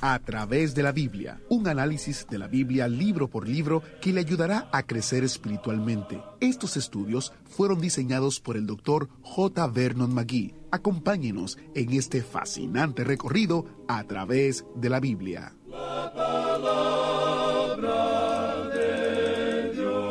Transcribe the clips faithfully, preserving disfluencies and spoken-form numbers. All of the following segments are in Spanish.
A través de la Biblia, un análisis de la Biblia libro por libro que le ayudará a crecer espiritualmente. Estos estudios fueron diseñados por el doctor J. Vernon McGee. Acompáñenos en este fascinante recorrido a través de la Biblia. La palabra de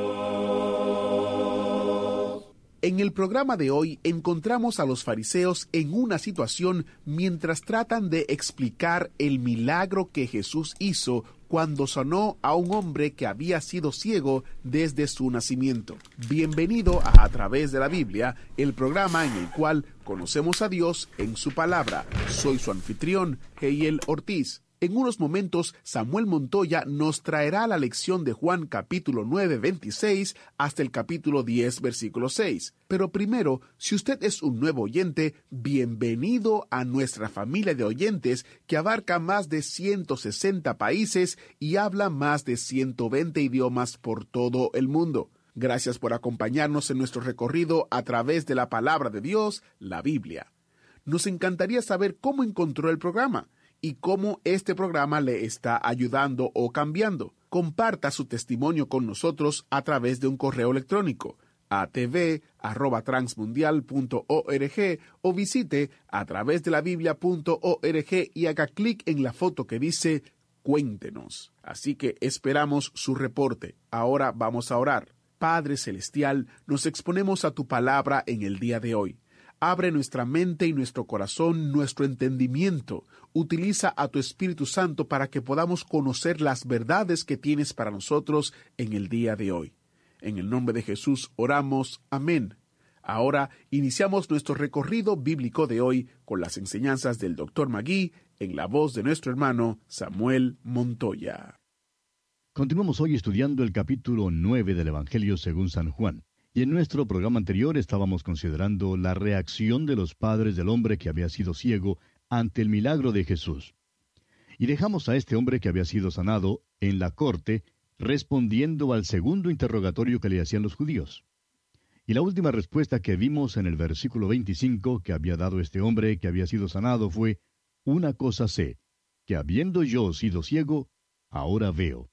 Dios. En el programa de hoy encontramos a los fariseos en una situación mientras tratan de explicar el milagro que Jesús hizo cuando sanó a un hombre que había sido ciego desde su nacimiento. Bienvenido a A Través de la Biblia, el programa en el cual conocemos a Dios en su palabra. Soy su anfitrión, Heiel Ortiz. En unos momentos, Samuel Montoya nos traerá la lección de Juan capítulo nueve, veintiséis hasta el capítulo diez, versículo seis. Pero primero, si usted es un nuevo oyente, bienvenido a nuestra familia de oyentes que abarca más de ciento sesenta países y habla más de ciento veinte idiomas por todo el mundo. Gracias por acompañarnos en nuestro recorrido a través de la palabra de Dios, la Biblia. Nos encantaría saber cómo encontró el programa y cómo este programa le está ayudando o cambiando. Comparta su testimonio con nosotros a través de un correo electrónico a t v arroba transmundial punto org o visite a través de la biblia punto org y haga clic en la foto que dice Cuéntenos. Así que esperamos su reporte. Ahora vamos a orar. Padre Celestial, nos exponemos a tu palabra en el día de hoy. Abre nuestra mente y nuestro corazón, nuestro entendimiento. Utiliza a tu Espíritu Santo para que podamos conocer las verdades que tienes para nosotros en el día de hoy. En el nombre de Jesús oramos. Amén. Ahora iniciamos nuestro recorrido bíblico de hoy con las enseñanzas del doctor McGee en la voz de nuestro hermano Samuel Montoya. Continuamos hoy estudiando el capítulo nueve del Evangelio según San Juan. Y en nuestro programa anterior estábamos considerando la reacción de los padres del hombre que había sido ciego ante el milagro de Jesús. Y dejamos a este hombre que había sido sanado en la corte, respondiendo al segundo interrogatorio que le hacían los judíos. Y la última respuesta que vimos en el versículo veinticinco que había dado este hombre que había sido sanado fue: una cosa sé, que habiendo yo sido ciego, ahora veo.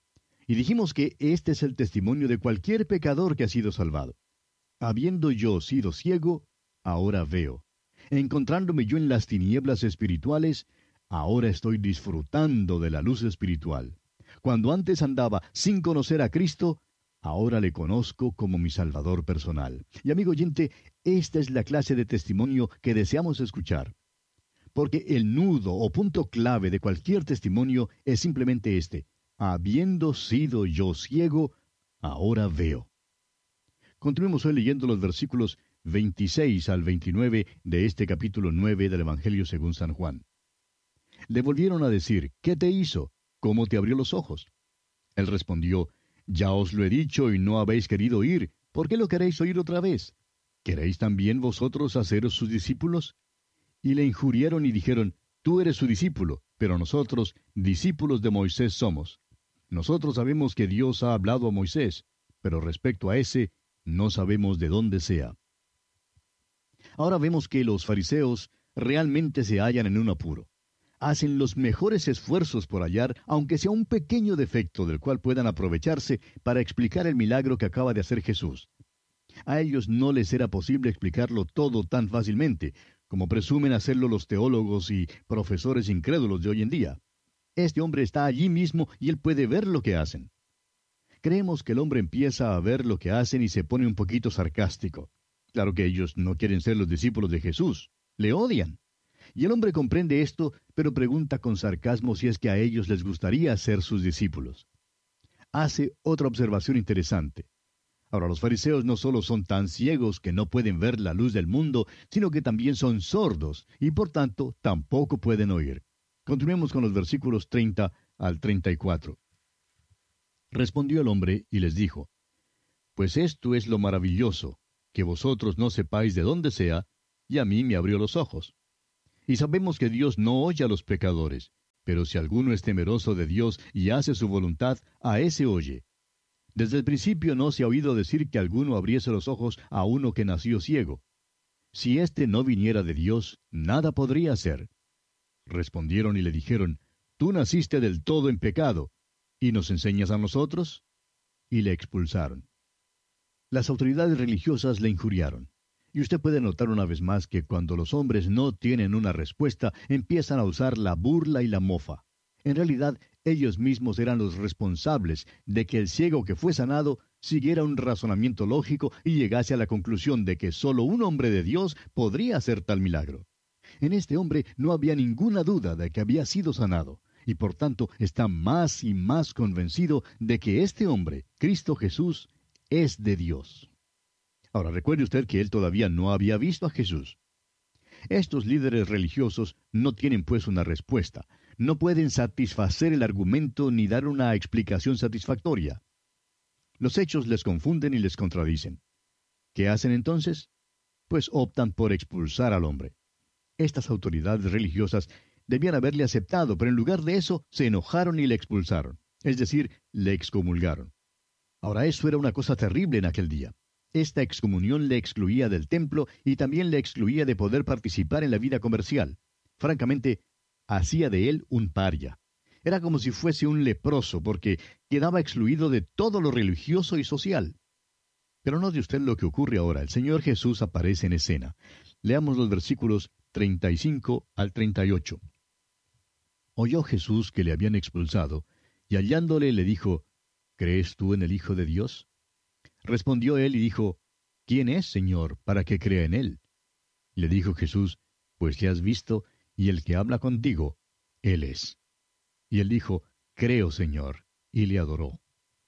Y dijimos que este es el testimonio de cualquier pecador que ha sido salvado. Habiendo yo sido ciego, ahora veo. Encontrándome yo en las tinieblas espirituales, ahora estoy disfrutando de la luz espiritual. Cuando antes andaba sin conocer a Cristo, ahora le conozco como mi Salvador personal. Y amigo oyente, esta es la clase de testimonio que deseamos escuchar. Porque el nudo o punto clave de cualquier testimonio es simplemente este: habiendo sido yo ciego, ahora veo. Continuemos hoy leyendo los versículos veintiséis al veintinueve de este capítulo nueve del Evangelio según San Juan. Le volvieron a decir: ¿qué te hizo? ¿Cómo te abrió los ojos? Él respondió: ya os lo he dicho y no habéis querido oír. ¿Por qué lo queréis oír otra vez? ¿Queréis también vosotros haceros sus discípulos? Y le injuriaron y dijeron: tú eres su discípulo, pero nosotros discípulos de Moisés somos. Nosotros sabemos que Dios ha hablado a Moisés, pero respecto a ese, no sabemos de dónde sea. Ahora vemos que los fariseos realmente se hallan en un apuro. Hacen los mejores esfuerzos por hallar, aunque sea un pequeño defecto del cual puedan aprovecharse para explicar el milagro que acaba de hacer Jesús. A ellos no les era posible explicarlo todo tan fácilmente, como presumen hacerlo los teólogos y profesores incrédulos de hoy en día. Este hombre está allí mismo y él puede ver lo que hacen. Creemos que el hombre empieza a ver lo que hacen y se pone un poquito sarcástico. Claro que ellos no quieren ser los discípulos de Jesús, le odian. Y el hombre comprende esto, pero pregunta con sarcasmo si es que a ellos les gustaría ser sus discípulos. Hace otra observación interesante. Ahora, los fariseos no solo son tan ciegos que no pueden ver la luz del mundo, sino que también son sordos y por tanto tampoco pueden oír. Continuemos con los versículos treinta al treinta y cuatro. Respondió el hombre y les dijo: pues esto es lo maravilloso, que vosotros no sepáis de dónde sea, y a mí me abrió los ojos. Y sabemos que Dios no oye a los pecadores, pero si alguno es temeroso de Dios y hace su voluntad, a ese oye. Desde el principio no se ha oído decir que alguno abriese los ojos a uno que nació ciego. Si éste no viniera de Dios, nada podría hacer. Respondieron y le dijeron: tú naciste del todo en pecado, ¿y nos enseñas a nosotros? Y le expulsaron. Las autoridades religiosas le injuriaron. Y usted puede notar una vez más que cuando los hombres no tienen una respuesta, empiezan a usar la burla y la mofa. En realidad, ellos mismos eran los responsables de que el ciego que fue sanado siguiera un razonamiento lógico y llegase a la conclusión de que solo un hombre de Dios podría hacer tal milagro. En este hombre no había ninguna duda de que había sido sanado, y por tanto está más y más convencido de que este hombre, Cristo Jesús, es de Dios. Ahora recuerde usted que él todavía no había visto a Jesús. Estos líderes religiosos no tienen pues una respuesta, no pueden satisfacer el argumento ni dar una explicación satisfactoria. Los hechos les confunden y les contradicen. ¿Qué hacen entonces? Pues optan por expulsar al hombre. Estas autoridades religiosas debían haberle aceptado, pero en lugar de eso se enojaron y le expulsaron, es decir, le excomulgaron. Ahora eso era una cosa terrible en aquel día. Esta excomunión le excluía del templo y también le excluía de poder participar en la vida comercial. Francamente, hacía de él un paria. Era como si fuese un leproso, porque quedaba excluido de todo lo religioso y social. Pero note usted lo que ocurre ahora. El Señor Jesús aparece en escena. Leamos los versículos treinta y cinco al treinta y ocho. Oyó Jesús que le habían expulsado, y hallándole le dijo, ¿crees tú en el Hijo de Dios? Respondió él y dijo, ¿quién es, Señor, para que crea en él? Le dijo Jesús, pues le has visto, y el que habla contigo, él es. Y él dijo, creo, Señor, y le adoró.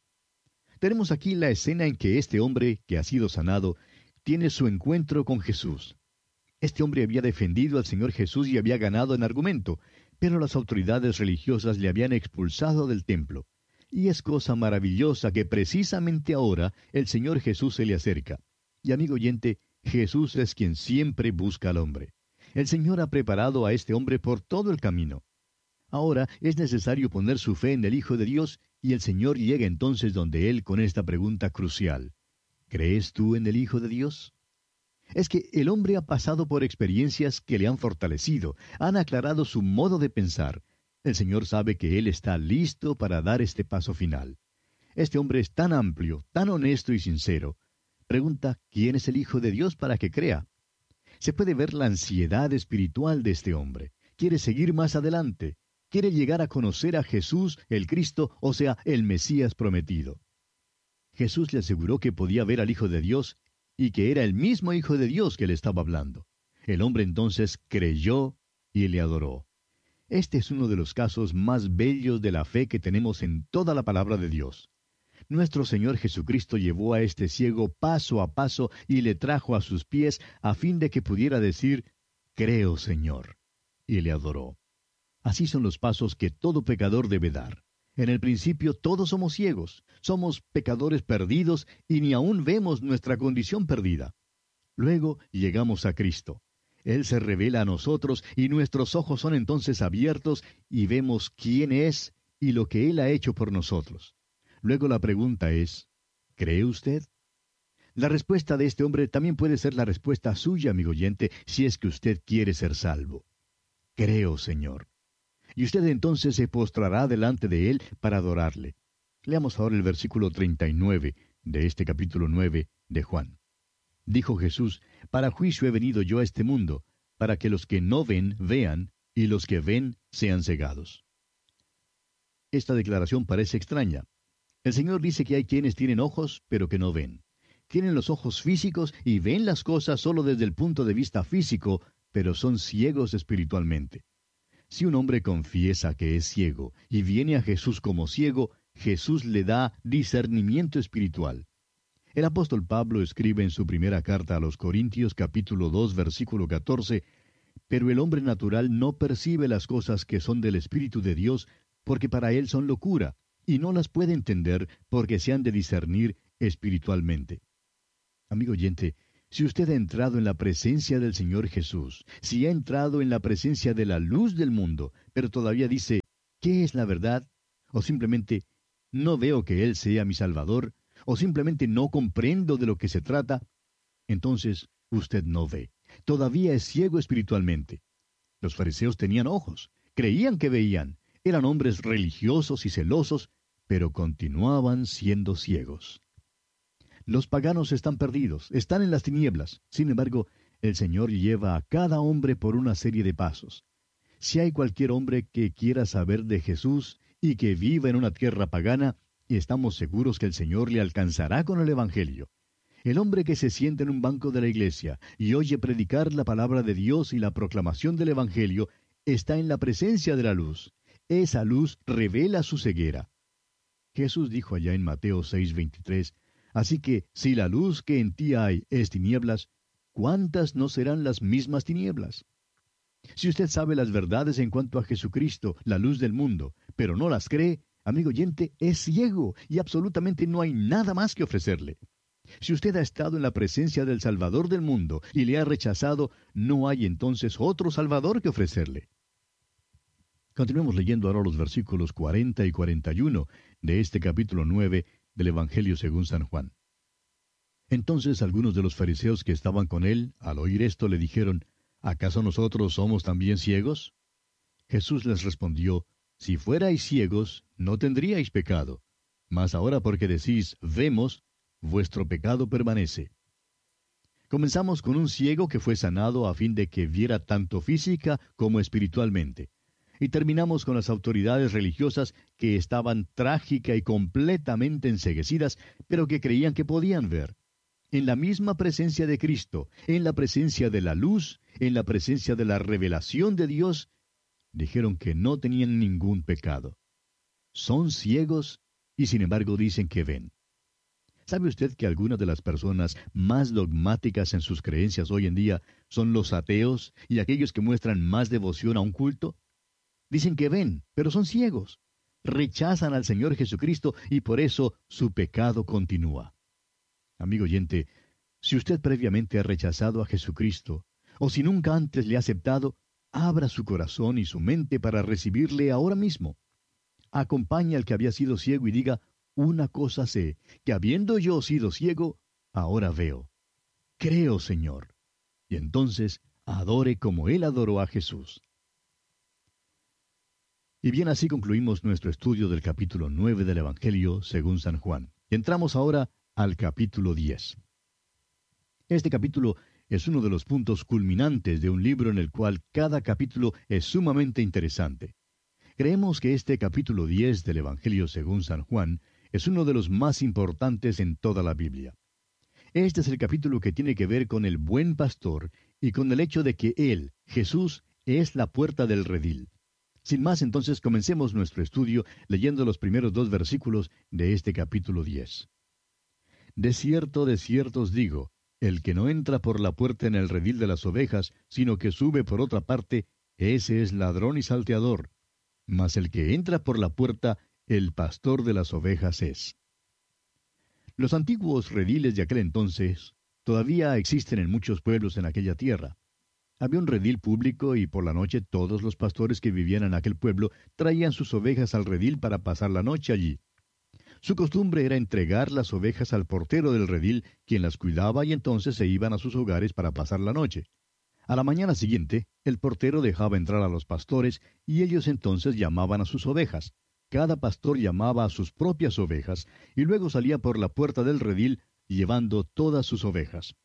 Tenemos aquí la escena en que este hombre, que ha sido sanado, tiene su encuentro con Jesús. Este hombre había defendido al Señor Jesús y había ganado en argumento, pero las autoridades religiosas le habían expulsado del templo. Y es cosa maravillosa que precisamente ahora el Señor Jesús se le acerca. Y amigo oyente, Jesús es quien siempre busca al hombre. El Señor ha preparado a este hombre por todo el camino. Ahora es necesario poner su fe en el Hijo de Dios, y el Señor llega entonces donde él con esta pregunta crucial. ¿Crees tú en el Hijo de Dios? Es que el hombre ha pasado por experiencias que le han fortalecido, han aclarado su modo de pensar. El Señor sabe que él está listo para dar este paso final. Este hombre es tan amplio, tan honesto y sincero. Pregunta, ¿quién es el Hijo de Dios para que crea? Se puede ver la ansiedad espiritual de este hombre. Quiere seguir más adelante. Quiere llegar a conocer a Jesús, el Cristo, o sea, el Mesías prometido. Jesús le aseguró que podía ver al Hijo de Dios y que era el mismo Hijo de Dios que le estaba hablando. El hombre entonces creyó y le adoró. Este es uno de los casos más bellos de la fe que tenemos en toda la palabra de Dios. Nuestro Señor Jesucristo llevó a este ciego paso a paso y le trajo a sus pies a fin de que pudiera decir, creo, Señor, y le adoró. Así son los pasos que todo pecador debe dar. En el principio todos somos ciegos, somos pecadores perdidos y ni aún vemos nuestra condición perdida. Luego llegamos a Cristo. Él se revela a nosotros y nuestros ojos son entonces abiertos y vemos quién es y lo que Él ha hecho por nosotros. Luego la pregunta es, ¿cree usted? La respuesta de este hombre también puede ser la respuesta suya, amigo oyente, si es que usted quiere ser salvo. Creo, Señor. Y usted entonces se postrará delante de Él para adorarle. Leamos ahora el versículo treinta y nueve de este capítulo nueve de Juan. Dijo Jesús, para juicio he venido yo a este mundo, para que los que no ven, vean, y los que ven, sean cegados. Esta declaración parece extraña. El Señor dice que hay quienes tienen ojos, pero que no ven. Tienen los ojos físicos y ven las cosas solo desde el punto de vista físico, pero son ciegos espiritualmente. Si un hombre confiesa que es ciego y viene a Jesús como ciego, Jesús le da discernimiento espiritual. El apóstol Pablo escribe en su primera carta a los Corintios capítulo dos versículo catorce, pero el hombre natural no percibe las cosas que son del Espíritu de Dios, porque para él son locura, y no las puede entender porque se han de discernir espiritualmente. Amigo oyente, si usted ha entrado en la presencia del Señor Jesús, si ha entrado en la presencia de la luz del mundo, pero todavía dice, ¿qué es la verdad? O simplemente, no veo que Él sea mi Salvador, o simplemente no comprendo de lo que se trata, entonces usted no ve. Todavía es ciego espiritualmente. Los fariseos tenían ojos, creían que veían. Eran hombres religiosos y celosos, pero continuaban siendo ciegos. Los paganos están perdidos, están en las tinieblas. Sin embargo, el Señor lleva a cada hombre por una serie de pasos. Si hay cualquier hombre que quiera saber de Jesús y que viva en una tierra pagana, estamos seguros que el Señor le alcanzará con el Evangelio. El hombre que se sienta en un banco de la iglesia y oye predicar la palabra de Dios y la proclamación del Evangelio está en la presencia de la luz. Esa luz revela su ceguera. Jesús dijo allá en Mateo seis veintitrés, así que si la luz que en ti hay es tinieblas, ¿cuántas no serán las mismas tinieblas? Si usted sabe las verdades en cuanto a Jesucristo, la luz del mundo, pero no las cree, amigo oyente, es ciego y absolutamente no hay nada más que ofrecerle. Si usted ha estado en la presencia del Salvador del mundo y le ha rechazado, no hay entonces otro Salvador que ofrecerle. Continuemos leyendo ahora los versículos cuarenta y cuarenta y uno de este capítulo nueve del Evangelio según San Juan. Entonces algunos de los fariseos que estaban con él, al oír esto, le dijeron, ¿acaso nosotros somos también ciegos? Jesús les respondió, si fuerais ciegos, no tendríais pecado. Mas ahora porque decís, vemos, vuestro pecado permanece. Comenzamos con un ciego que fue sanado a fin de que viera tanto física como espiritualmente. Y terminamos con las autoridades religiosas que estaban trágica y completamente enceguecidas, pero que creían que podían ver. En la misma presencia de Cristo, en la presencia de la luz, en la presencia de la revelación de Dios, dijeron que no tenían ningún pecado. Son ciegos y sin embargo dicen que ven. ¿Sabe usted que algunas de las personas más dogmáticas en sus creencias hoy en día son los ateos y aquellos que muestran más devoción a un culto? Dicen que ven, pero son ciegos. Rechazan al Señor Jesucristo y por eso su pecado continúa. Amigo oyente, si usted previamente ha rechazado a Jesucristo, o si nunca antes le ha aceptado, abra su corazón y su mente para recibirle ahora mismo. Acompañe al que había sido ciego y diga, una cosa sé, que habiendo yo sido ciego, ahora veo. Creo, Señor. Y entonces adore como Él adoró a Jesús. Y bien, así concluimos nuestro estudio del capítulo nueve del Evangelio según San Juan. Y entramos ahora al capítulo diez. Este capítulo es uno de los puntos culminantes de un libro en el cual cada capítulo es sumamente interesante. Creemos que este capítulo diez del Evangelio según San Juan es uno de los más importantes en toda la Biblia. Este es el capítulo que tiene que ver con el buen pastor y con el hecho de que Él, Jesús, es la puerta del redil. Sin más, entonces, comencemos nuestro estudio leyendo los primeros dos versículos de este capítulo diez. De cierto, de cierto os digo, el que no entra por la puerta en el redil de las ovejas, sino que sube por otra parte, ese es ladrón y salteador. Mas el que entra por la puerta, el pastor de las ovejas es. Los antiguos rediles de aquel entonces todavía existen en muchos pueblos en aquella tierra. Había un redil público y por la noche todos los pastores que vivían en aquel pueblo traían sus ovejas al redil para pasar la noche allí. Su costumbre era entregar las ovejas al portero del redil, quien las cuidaba y entonces se iban a sus hogares para pasar la noche. A la mañana siguiente, el portero dejaba entrar a los pastores y ellos entonces llamaban a sus ovejas. Cada pastor llamaba a sus propias ovejas y luego salía por la puerta del redil llevando todas sus ovejas.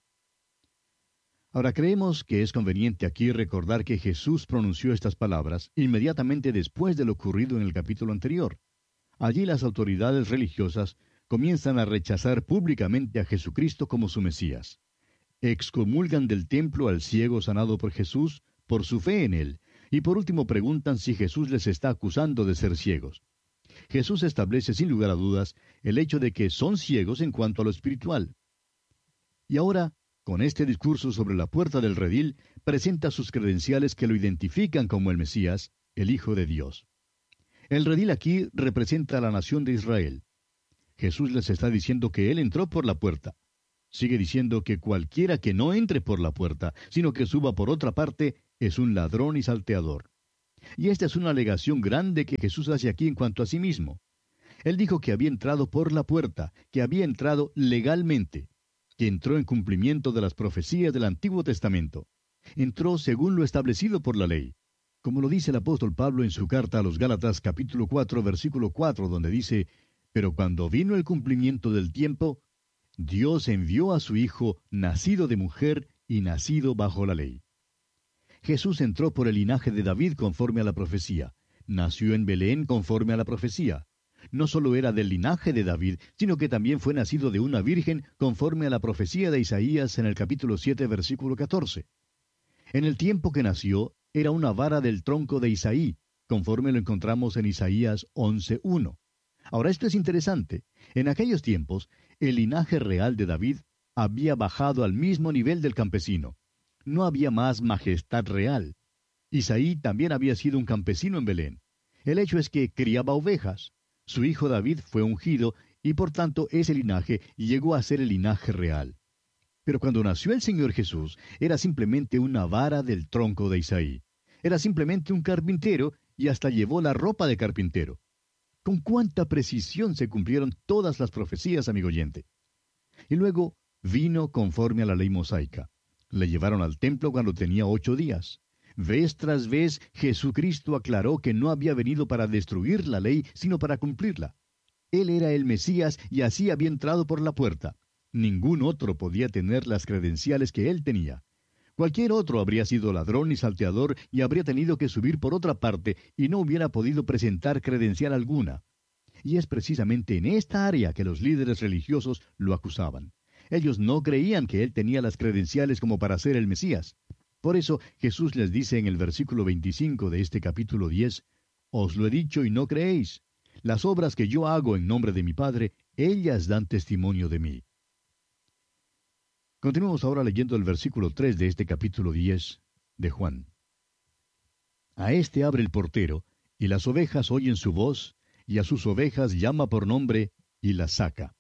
Ahora creemos que es conveniente aquí recordar que Jesús pronunció estas palabras inmediatamente después de lo ocurrido en el capítulo anterior. Allí las autoridades religiosas comienzan a rechazar públicamente a Jesucristo como su Mesías. Excomulgan del templo al ciego sanado por Jesús por su fe en él, y por último preguntan si Jesús les está acusando de ser ciegos. Jesús establece sin lugar a dudas el hecho de que son ciegos en cuanto a lo espiritual. Y ahora, con este discurso sobre la puerta del redil, presenta sus credenciales que lo identifican como el Mesías, el Hijo de Dios. El redil aquí representa a la nación de Israel. Jesús les está diciendo que Él entró por la puerta. Sigue diciendo que cualquiera que no entre por la puerta, sino que suba por otra parte, es un ladrón y salteador. Y esta es una alegación grande que Jesús hace aquí en cuanto a sí mismo. Él dijo que había entrado por la puerta, que había entrado legalmente, que entró en cumplimiento de las profecías del Antiguo Testamento. Entró según lo establecido por la ley. como lo dice el apóstol Pablo en su carta a los Gálatas capítulo cuatro, versículo cuatro, donde dice, «Pero cuando vino el cumplimiento del tiempo, Dios envió a su Hijo, nacido de mujer y nacido bajo la ley». Jesús entró por el linaje de David conforme a la profecía. Nació en Belén conforme a la profecía. No solo era del linaje de David, sino que también fue nacido de una virgen conforme a la profecía de Isaías en el capítulo siete, versículo catorce. En el tiempo que nació, era una vara del tronco de Isaí, conforme lo encontramos en Isaías once uno. Ahora esto es interesante. En aquellos tiempos, el linaje real de David había bajado al mismo nivel del campesino. No había más majestad real. Isaí también había sido un campesino en Belén. El hecho es que criaba ovejas. Su hijo David fue ungido y por tanto ese linaje llegó a ser el linaje real. Pero cuando nació el Señor Jesús, era simplemente una vara del tronco de Isaí. Era simplemente un carpintero y hasta llevó la ropa de carpintero. Con cuánta precisión se cumplieron todas las profecías, amigo oyente. Y luego vino conforme a la ley mosaica. Le llevaron al templo cuando tenía ocho días. Vez tras vez, Jesucristo aclaró que no había venido para destruir la ley, sino para cumplirla. Él era el Mesías y así había entrado por la puerta. Ningún otro podía tener las credenciales que él tenía. Cualquier otro habría sido ladrón y salteador y habría tenido que subir por otra parte y no hubiera podido presentar credencial alguna. Y es precisamente en esta área que los líderes religiosos lo acusaban. Ellos no creían que él tenía las credenciales como para ser el Mesías. Por eso Jesús les dice en el versículo veinticinco de este capítulo diez, «Os lo he dicho y no creéis. Las obras que yo hago en nombre de mi Padre, ellas dan testimonio de mí». Continuamos ahora leyendo el versículo tres de este capítulo diez de Juan. «A éste abre el portero, y las ovejas oyen su voz, y a sus ovejas llama por nombre, y las saca».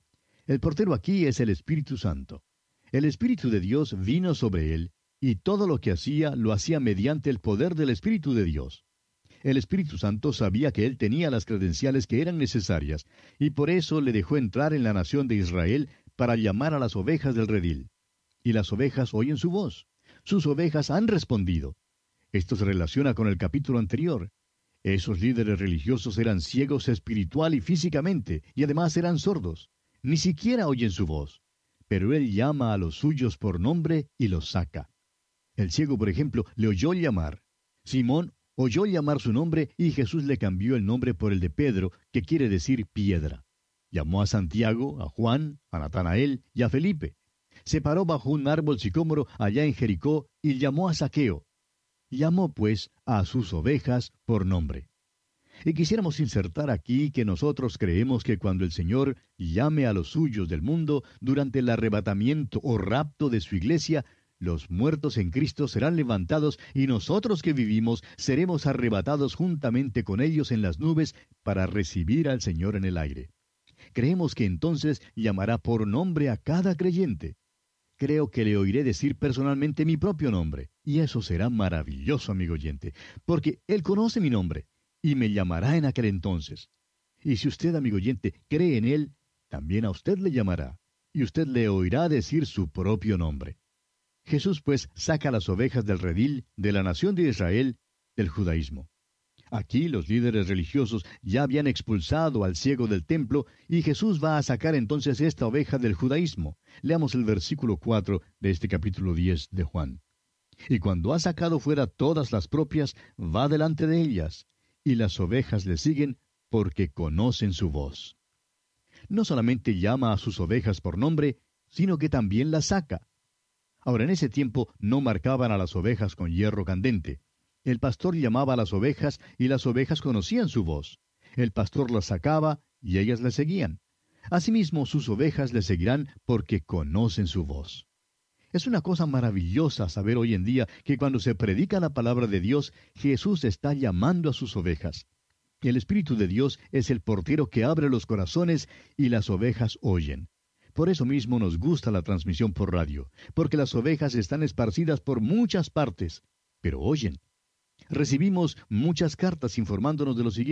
El portero aquí es el Espíritu Santo. El Espíritu de Dios vino sobre él, y todo lo que hacía lo hacía mediante el poder del Espíritu de Dios. El Espíritu Santo sabía que él tenía las credenciales que eran necesarias, y por eso le dejó entrar en la nación de Israel para llamar a las ovejas del redil. Y las ovejas oyen su voz. Sus ovejas han respondido. Esto se relaciona con el capítulo anterior. Esos líderes religiosos eran ciegos espiritual y físicamente, y además eran sordos. Ni siquiera oyen su voz. Pero él llama a los suyos por nombre y los saca. El ciego, por ejemplo, le oyó llamar. Simón oyó llamar su nombre y Jesús le cambió el nombre por el de Pedro, que quiere decir piedra. Llamó a Santiago, a Juan, a Natanael y a Felipe. Se paró bajo un árbol sicómoro allá en Jericó y llamó a Zaqueo. Llamó, pues, a sus ovejas por nombre. Y quisiéramos insertar aquí que nosotros creemos que cuando el Señor llame a los suyos del mundo durante el arrebatamiento o rapto de su iglesia, los muertos en Cristo serán levantados y nosotros que vivimos seremos arrebatados juntamente con ellos en las nubes para recibir al Señor en el aire. Creemos que entonces llamará por nombre a cada creyente. Creo que le oiré decir personalmente mi propio nombre, y eso será maravilloso, amigo oyente, porque Él conoce mi nombre, y me llamará en aquel entonces. Y si usted, amigo oyente, cree en Él, también a usted le llamará, y usted le oirá decir su propio nombre. Jesús, pues, saca las ovejas del redil de la nación de Israel, del judaísmo. Aquí los líderes religiosos ya habían expulsado al ciego del templo, y Jesús va a sacar entonces esta oveja del judaísmo. Leamos el versículo cuatro de este capítulo diez de Juan. «Y cuando ha sacado fuera todas las propias, va delante de ellas, y las ovejas le siguen porque conocen su voz». No solamente llama a sus ovejas por nombre, sino que también las saca. Ahora, en ese tiempo no marcaban a las ovejas con hierro candente. El pastor llamaba a las ovejas y las ovejas conocían su voz. El pastor las sacaba y ellas le seguían. Asimismo, sus ovejas le seguirán porque conocen su voz. Es una cosa maravillosa saber hoy en día que cuando se predica la palabra de Dios, Jesús está llamando a sus ovejas. El Espíritu de Dios es el portero que abre los corazones y las ovejas oyen. Por eso mismo nos gusta la transmisión por radio, porque las ovejas están esparcidas por muchas partes, pero oyen. Recibimos muchas cartas informándonos de lo siguiente.